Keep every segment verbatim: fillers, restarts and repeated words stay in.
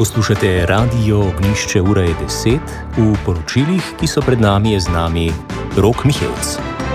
Poslušate Radio Ognjišče, ura je deset, v poročilih, ki so pred nami, je z nami Rok Mihevc.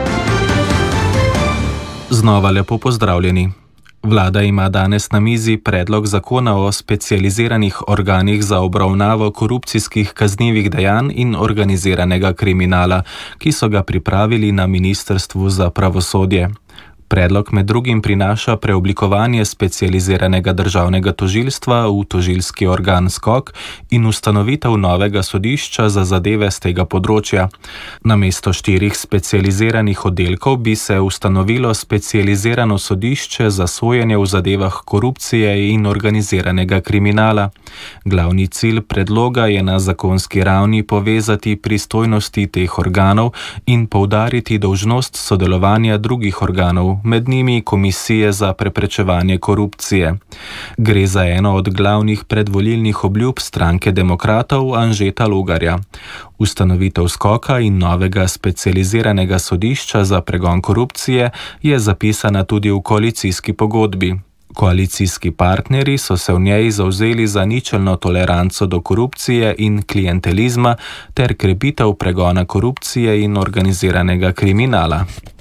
Znova lepo pozdravljeni. Vlada ima danes na mizi predlog zakona o specializiranih organih za obravnavo korupcijskih kaznivih dejanj in organiziranega kriminala, ki so ga pripravili na Ministrstvu za pravosodje. Predlog med drugim prinaša preoblikovanje specializiranega državnega tožilstva v tožilski organ SKOK in ustanovitev novega sodišča za zadeve z tega področja. Namesto štirih specializiranih oddelkov bi se ustanovilo specializirano sodišče za sojenje v zadevah korupcije in organiziranega kriminala. Glavni cilj predloga je na zakonski ravni povezati pristojnosti teh organov in poudariti dolžnost sodelovanja drugih organov, med njimi Komisije za preprečevanje korupcije. Gre za eno od glavnih predvolilnih obljub stranke demokratov Anžeta Logarja. Ustanovitev SKOK-a in novega specializiranega sodišča za pregon korupcije je zapisana tudi v koalicijski pogodbi. Koalicijski partnerji so se v njej zavzeli za ničelno toleranco do korupcije in klientelizma ter krepitev pregona korupcije in organiziranega kriminala.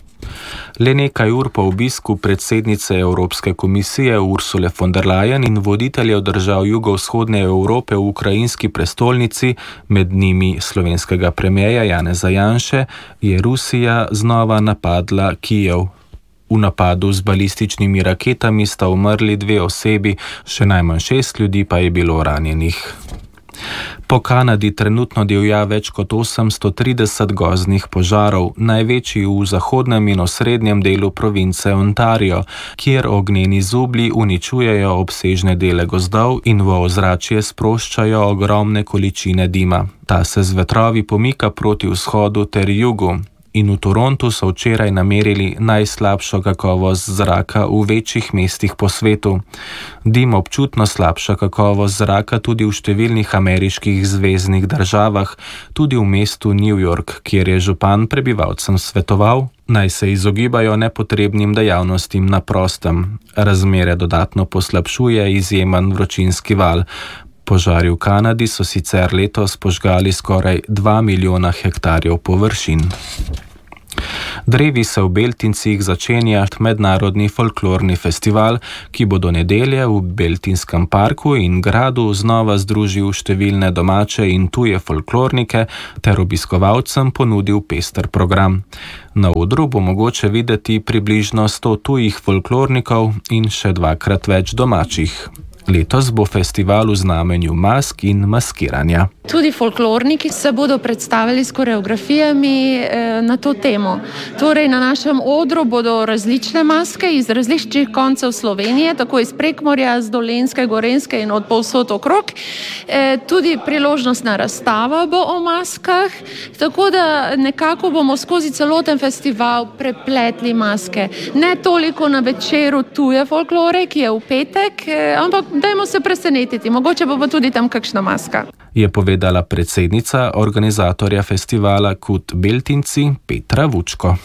Le nekaj ur po obisku predsednice Evropske komisije Ursule von der Leyen in voditeljev držav jugovzhodne Evrope v ukrajinski prestolnici, med njimi slovenskega premierja Janeza Janše, je Rusija znova napadla Kijev. V napadu z balističnimi raketami sta umrli dve osebi, še najmanj šest ljudi pa je bilo ranjenih. Po Kanadi trenutno divja več kot osemsto trideset gozdnih požarov, največji v zahodnem in osrednjem delu province Ontario, kjer ognjeni zublji uničujejo obsežne dele gozdov in v ozračje sproščajo ogromne količine dima. Ta se z vetrovi pomika proti vzhodu ter jugu. In v Torontu so včeraj namerili najslabšo kakovost zraka v večjih mestih po svetu. Dim občutno slabša kakovost zraka tudi v številnih ameriških zveznih državah, tudi v mestu New York, kjer je župan prebivalcem svetoval, naj se izogibajo nepotrebnim dejavnostim na prostem. Razmere dodatno poslabšuje izjemen vročinski val. Požari v Kanadi so sicer letos požgali skoraj dva milijona hektarjev površin. Drevi se v Beltincih začenja mednarodni folklorni festival, ki bo do nedelje v Beltinskem parku in gradu znova združil številne domače in tuje folklornike ter obiskovalcem ponudil pester program. Na odru bo mogoče videti približno sto tujih folklornikov in še dvakrat več domačih. Letos bo festival v znamenju mask in maskiranja. Tudi folklorniki se bodo predstavili s koreografijami na to temo. Torej, na našem odru bodo različne maske iz različnih koncev Slovenije, tako iz Prekmurja, z Dolenjske, Gorenjske in od povsod okrog. Tudi priložnostna razstava bo o maskah, tako da nekako bomo skozi celoten festival prepletli maske. Ne toliko na večeru tuje folklore, ki je v petek, ampak dajmo se presenetiti, mogoče bo pa tudi tam kakšna maska. Je povedala predsednica organizatorja festivala Kut Beltinci Petra Vučko.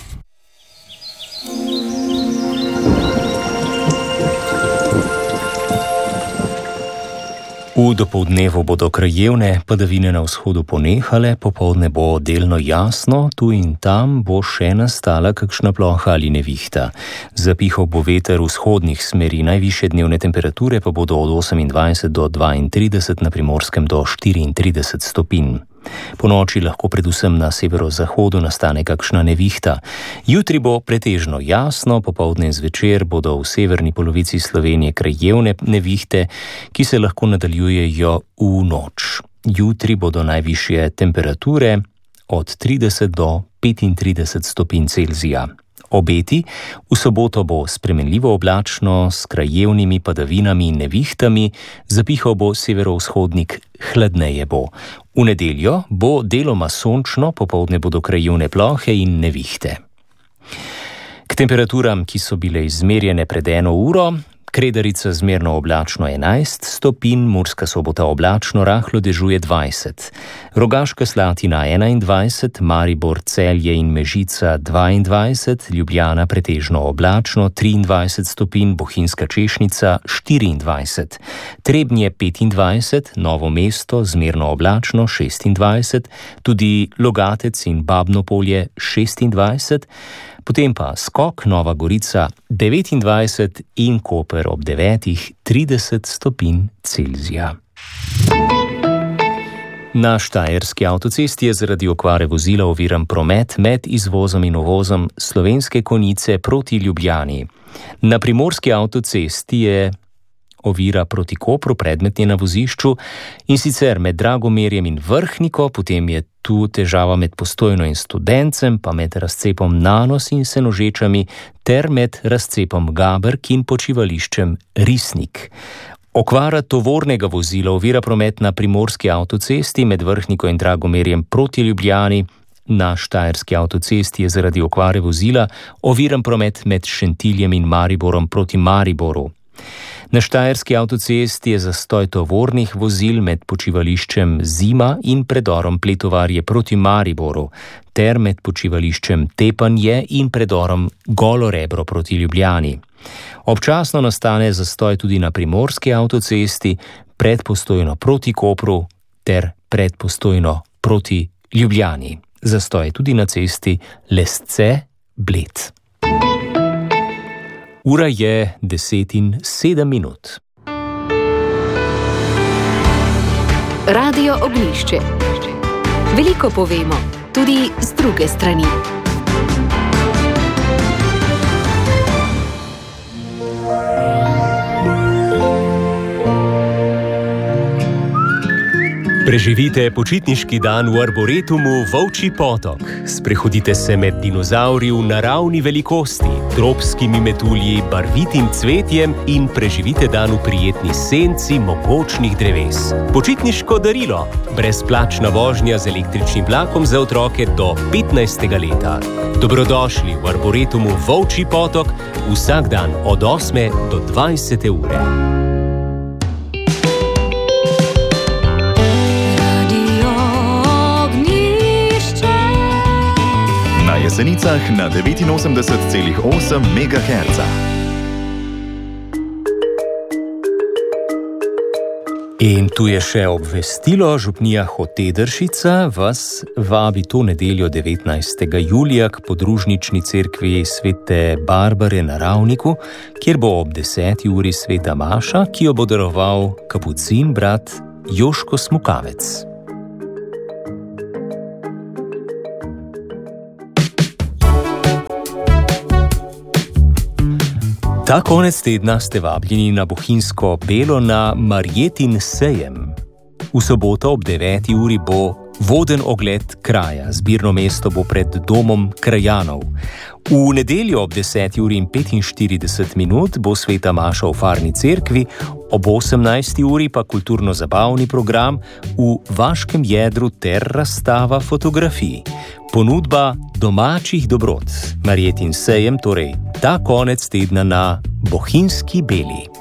V dopoldnevu bodo krajevne padavine na vzhodu ponehale, popoldne bo delno jasno, tu in tam bo še nastala kakšna ploha ali nevihta. Zapihal bo veter vzhodnih smeri, najvišje dnevne temperature pa bodo od osemindvajset do dvaintrideset, na Primorskem do štiriintrideset stopinj. Po noči lahko predvsem na severozahodu nastane kakšna nevihta. Jutri bo pretežno jasno, popoldne in zvečer bodo v severni polovici Slovenije krajevne nevihte, ki se lahko nadaljujejo v noč. Jutri bodo najvišje temperature od trideset do petintrideset stopinj Celzija. Obeti: v soboto bo spremenljivo oblačno s krajevnimi padavinami in nevihtami, zapihal bo severovzhodnik, hladneje bo. V nedeljo bo deloma sončno, popoldne bodo krajevne plohe in nevihte. K temperaturam, ki so bile izmerjene pred eno uro, Kredarica zmerno oblačno enajst stopinj, Murska Sobota oblačno rahlo dežuje dvajset, Rogaška Slatina enaindvajset, Maribor, Celje in Mežica dvaindvajset, Ljubljana pretežno oblačno triindvajset stopinj, Bohinjska Češnica štiriindvajset, Trebnje petindvajset, Novo mesto zmerno oblačno šestindvajset, tudi Logatec in Babno Polje šestindvajset, potem pa Skok, Nova Gorica devetindvajset in Koper ob devetih trideset stopinj Celzija. Na Štajerski avtocesti je zaradi okvare vozila oviran promet med izvozom in uvozom Slovenske Konjice proti Ljubljani. Na Primorski avtocesti je ovira proti Kopru predmetni na vozišču, in sicer med Dragomerjem in Vrhniko, potem je tu težava med Postojno in Studencem, pa med razcepom Nanos in Senožečami ter med razcepom Gaberk in počivališčem Risnik. Okvara tovornega vozila ovira promet na Primorski avtocesti med Vrhniko in Dragomerjem proti Ljubljani. Na Štajerski avtocesti je zaradi okvare vozila oviran promet med Šentiljem in Mariborom proti Mariboru. Na Štajerski avtocesti je zastoj tovornih vozil med počivališčem Zima in predorom Pletovarje proti Mariboru, ter med počivališčem Tepanje in predorom Golo Rebro proti Ljubljani. Občasno nastane zastoj tudi na Primorski avtocesti pred Postojno proti Kopru ter pred Postojno proti Ljubljani. Zastoj je tudi na cesti Lesce-Bled. Ura je deset in sedem minut. Radio Ognjišče. Veliko povemo, tudi z druge strani. Preživite počitniški dan v arboretumu Volčji potok. Sprehodite se med dinozavri v naravni velikosti, tropskimi metulji, barvitim cvetjem in preživite dan v prijetni senci mogočnih dreves. Počitniško darilo. Brezplačna vožnja z električnim vlakom za otroke do petnajstega leta. Dobrodošli v arboretumu Volčji potok vsak dan od osme do dvajsete ure. Jesenicah na devetinosemdeset celih osem megaherca. In tu je še obvestilo. Župnija Hotedršica vas vabi to nedeljo devetnajstega julija k podružnični cerkvi svete Barbare na Ravniku, kjer bo ob deseti uri sveta maša, ki jo bo daroval kapucin brat Joško Smukavec. Ta konec tedna ste vabljeni na Bohinjsko Belo na Marjetin sejem. V soboto ob deveti uri bo voden ogled kraja, zbirno mesto bo pred domom krajanov. V nedeljo ob deseti uri in petinštirideset minut bo sveta maša v Farni cerkvi, ob osemnajsti uri pa kulturno-zabavni program v Vaškem jedru ter razstava fotografij. Ponudba domačih dobrot. Marjetin sejem torej ta konec tedna na Bohinjski Beli.